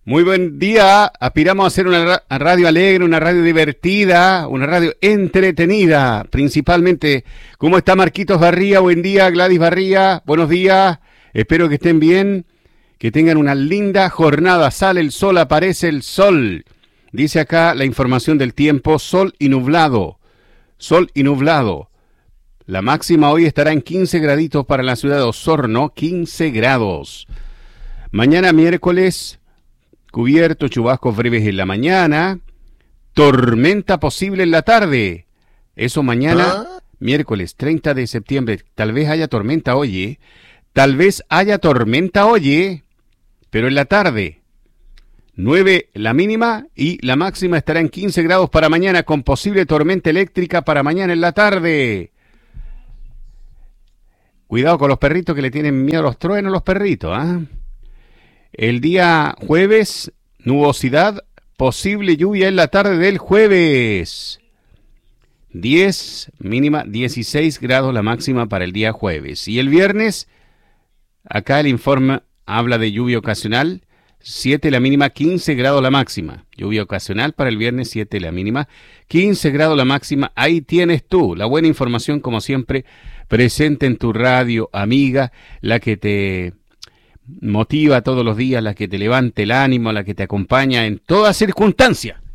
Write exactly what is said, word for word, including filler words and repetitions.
Muy buen día. Aspiramos a ser una ra- radio alegre, una radio divertida, una radio entretenida, principalmente. ¿Cómo está Marquitos Barría? Buen día, Gladys Barría. Buenos días. Espero que estén bien, que tengan una linda jornada. Sale el sol, aparece el sol. Dice acá la información del tiempo, sol y nublado. Sol y nublado. La máxima hoy estará en quince graditos para la ciudad de Osorno, quince grados. Mañana miércoles, cubierto, chubascos breves en la mañana, tormenta posible en la tarde. Eso mañana, ¿Ah? miércoles treinta de septiembre. Tal vez haya tormenta hoy, ¿eh? Tal vez haya tormenta hoy, ¿eh? Pero en la tarde. nueve la mínima y la máxima estará en quince grados para mañana, con posible tormenta eléctrica para mañana en la tarde. Cuidado con los perritos que le tienen miedo a los truenos, los perritos, ¿ah? ¿eh? El día jueves, nubosidad, posible lluvia en la tarde del jueves. diez, mínima, dieciséis grados la máxima para el día jueves. Y el viernes, acá el informe habla de lluvia ocasional, siete la mínima, quince grados la máxima. Lluvia ocasional para el viernes, siete la mínima, quince grados la máxima. Ahí tienes tú la buena información, como siempre, presente en tu radio amiga, la que te motiva todos los días, la que te levante el ánimo, la que te acompaña en toda circunstancia.